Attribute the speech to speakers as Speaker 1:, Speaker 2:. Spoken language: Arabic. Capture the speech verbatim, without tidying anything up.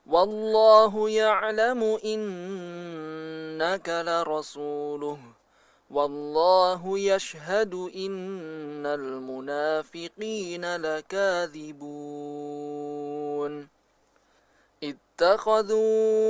Speaker 1: والله يعلم إنك لرسوله والله يشهد إن المنافقين لكاذبون اتخذوا